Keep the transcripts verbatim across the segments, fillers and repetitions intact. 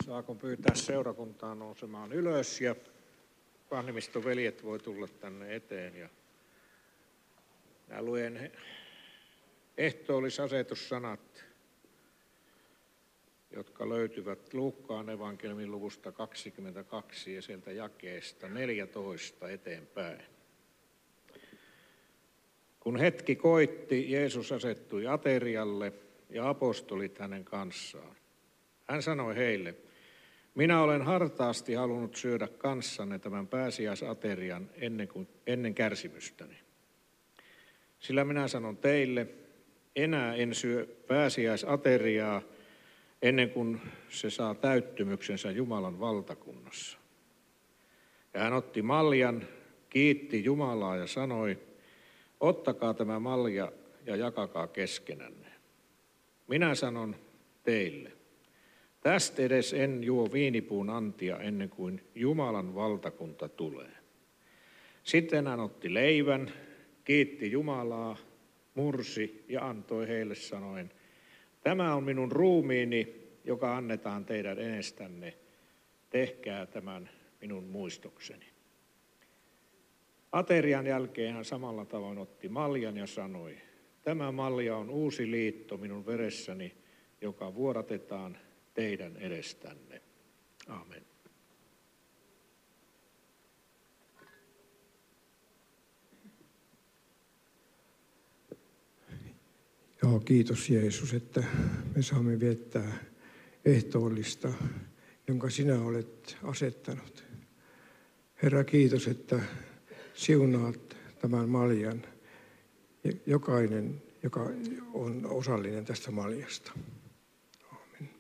Saako pyytää seurakuntaa nousemaan ylös ja Vanhimiston veljet voi tulla tänne eteen. Ja minä luen ehtoollisasetussanat, jotka löytyvät Luukkaan evankeliumin luvusta kaksikymmentäkaksi ja sieltä jakeesta neljätoista eteenpäin. Kun hetki koitti, Jeesus asettui aterialle ja apostolit hänen kanssaan. Hän sanoi heille, minä olen hartaasti halunnut syödä kanssanne tämän pääsiäisaterian ennen, kuin, ennen kärsimystäni. Sillä minä sanon teille, enää en syö pääsiäisateriaa ennen kuin se saa täyttymyksensä Jumalan valtakunnassa. Ja hän otti maljan, kiitti Jumalaa ja sanoi, ottakaa tämä malja ja jakakaa keskenänne. Minä sanon teille, tästä edes en juo viinipuun antia ennen kuin Jumalan valtakunta tulee. Sitten hän otti leivän, kiitti Jumalaa, mursi ja antoi heille sanoen, tämä on minun ruumiini, joka annetaan teidän enestänne. Tehkää tämän minun muistokseni. Aterian jälkeen hän samalla tavoin otti maljan ja sanoi, tämä malja on uusi liitto minun veressäni, joka vuodatetaan teidän edestänne. Amen. Joo, kiitos Jeesus, että me saamme viettää ehtoollista, jonka sinä olet asettanut. Herra, kiitos, että siunaat tämän maljan, jokainen, joka on osallinen tästä maljasta. Aamen.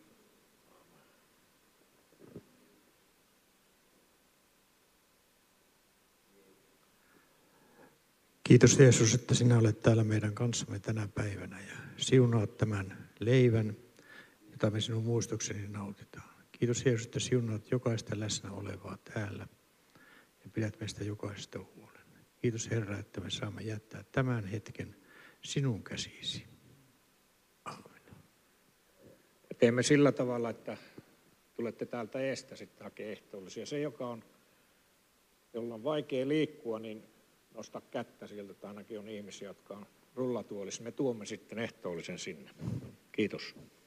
Kiitos Jeesus, että sinä olet täällä meidän kanssamme tänä päivänä ja siunaat tämän leivän, jota me sinun muistokseni nautitaan. Kiitos Jeesus, että siunaat jokaista läsnä olevaa täällä ja pidät meistä jokaisesta huolen. Kiitos Herra, että me saamme jättää tämän hetken sinun käsisi. Aamen. Teemme sillä tavalla, että tulette täältä eestä sitten hakemaan ehtoollisia. Se, joka on, jolla on vaikea liikkua, niin nosta kättä sieltä, että ainakin on ihmisiä, jotka on rullatuolissa. Me tuomme sitten ehtoollisen sinne. Kiitos.